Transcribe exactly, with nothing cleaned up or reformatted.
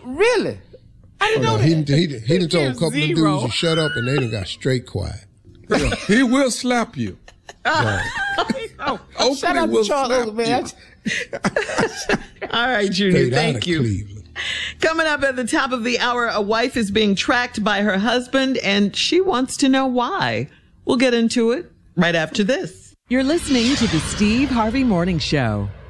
really? I didn't oh, know no, that. He, he, he done told a couple Zero. of dudes to shut up, and they done got straight quiet. Yeah, he will slap you. Right. Oh, Oakley Shout out will to Charles slap Oakley, man. you. all right, Junior. Straight out Thank of you. Cleveland. Coming up at the top of the hour, a wife is being tracked by her husband, and she wants to know why. We'll get into it right after this. You're listening to the Steve Harvey Morning Show.